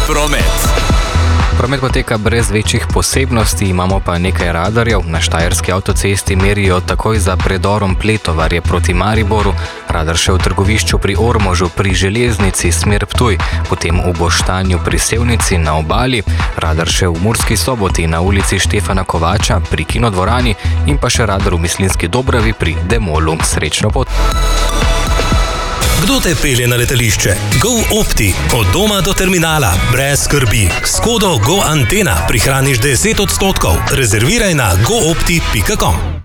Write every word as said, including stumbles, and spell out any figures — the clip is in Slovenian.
Promet. Promet poteka brez večjih posebnosti, imamo pa nekaj radarjev. Na štajerski avtocesti merijo takoj za predorom Pletovarje proti Mariboru, radar še v trgovišču pri Ormožu pri železnici smer Ptuj, potem v Boštanju pri Sevnici na obali, radar še v Murski Soboti na ulici Štefana Kovača pri Kinodvorani in pa še radar v Mislinjski Dobravi pri Demolu. Srečno pot! Kdo te pelje na letališče? GoOpti. Od doma do terminala. Brez skrbi. S kodo GoAntena prihraniš deset odstotkov. Rezerviraj na goopti pika com.